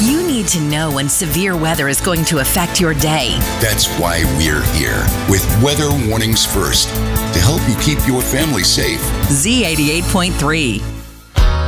You need to know when severe weather is going to affect your day. That's why we're here with Weather Warnings First to help you keep your family safe. Z88.3.